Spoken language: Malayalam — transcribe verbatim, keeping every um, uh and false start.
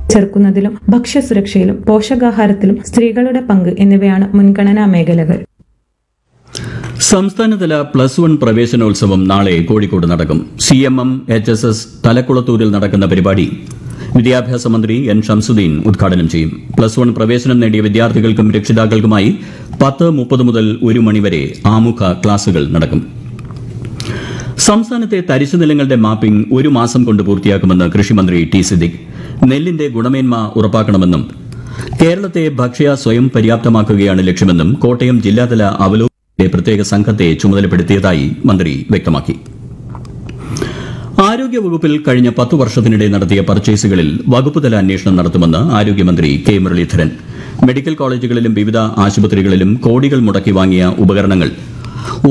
ചെറുക്കുന്നതിലും ഭക്ഷ്യസുരക്ഷയിലും പോഷകാഹാരത്തിലും സ്ത്രീകളുടെ പങ്ക് എന്നിവയാണ് മുൻഗണനാ മേഖലകൾ. സംസ്ഥാനതല പ്ലസ് വൺ പ്രവേശനോത്സവം നാളെ കോഴിക്കോട് നടക്കും. C M M H S S തലക്കുളത്തൂരിൽ നടക്കുന്ന പരിപാടി വിദ്യാഭ്യാസ മന്ത്രി എൻ ഷംസുദ്ദീൻ ഉദ്ഘാടനം ചെയ്യും. പ്ലസ് വൺ പ്രവേശനം നേടിയ വിദ്യാർത്ഥികൾക്കും രക്ഷിതാക്കൾക്കുമായി പത്ത് മുപ്പത് മുതൽ ഒരു മണിവരെ ആമുഖ ക്ലാസുകൾ നടക്കും. സംസ്ഥാനത്തെ തരിശുനിലങ്ങളുടെ മാപ്പിംഗ് ഒരു മാസം കൊണ്ട് പൂർത്തിയാക്കുമെന്ന് കൃഷിമന്ത്രി ടി സിദ്ദിഖ്. നെല്ലിന്റെ ഗുണമേന്മ ഉറപ്പാക്കണമെന്നും കേരളത്തെ ഭക്ഷ്യ സ്വയം പര്യാപ്തമാക്കുകയാണ് ലക്ഷ്യമെന്നും കോട്ടയം ജില്ലാതല അവലോകന പ്രത്യേക സംഘത്തെ ചുമതലപ്പെടുത്തിയതായി മന്ത്രി വ്യക്തമാക്കി. ആരോഗ്യവകുപ്പിൽ കഴിഞ്ഞ പത്തു വർഷത്തിനിടെ നടത്തിയ പർച്ചേസുകളിൽ വകുപ്പുതല അന്വേഷണം നടത്തുമെന്ന് ആരോഗ്യമന്ത്രി കെ മുരളീധരൻ. മെഡിക്കൽ കോളേജുകളിലും വിവിധ ആശുപത്രികളിലും കോടികൾ മുടക്കി വാങ്ങിയ ഉപകരണങ്ങൾ